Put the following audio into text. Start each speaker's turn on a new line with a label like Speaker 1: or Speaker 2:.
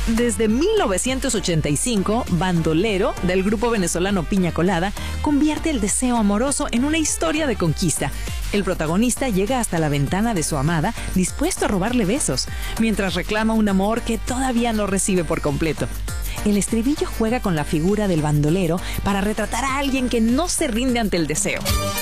Speaker 1: Desde 1985, Bandolero, del grupo venezolano Piña Colada, convierte el deseo amoroso en una historia de conquista. El protagonista llega hasta la ventana de su amada, dispuesto a robarle besos, mientras reclama un amor que todavía no recibe por completo. El estribillo juega con la figura del bandolero para retratar a alguien que no se rinde ante el deseo.